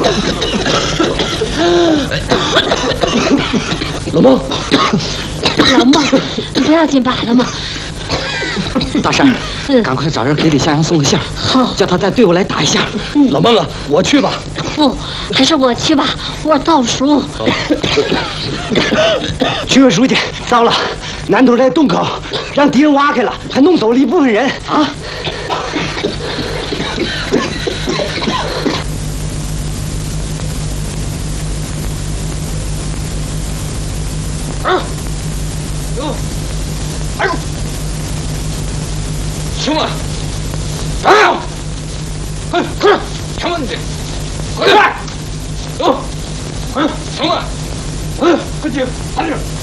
老孟， 老孟，你不要紧吧，老孟。 大山，赶快找人给李向阳送个信儿， 好， 叫他带队伍来打一下。老孟啊，我去吧。 不，还是我去吧，我倒数。 区委书记，糟了，南头这洞口让敌人挖开了，还弄走了一部分人啊！哎呦！兄弟，哎呦！快点，什么你这？快点！走！哎，兄弟，快点，快点！